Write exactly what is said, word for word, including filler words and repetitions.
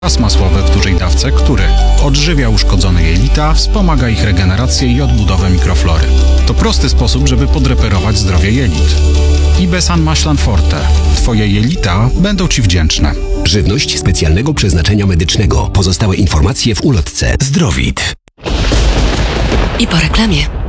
Kwas masłowy w dużej dawce, który odżywia uszkodzone jelita, wspomaga ich regenerację i odbudowę mikroflory. To prosty sposób, żeby podreperować zdrowie jelit. Ibesan Maślan Forte. Twoje jelita będą Ci wdzięczne. Żywność specjalnego przeznaczenia medycznego. Pozostałe informacje w ulotce. Zdrowit. I po reklamie.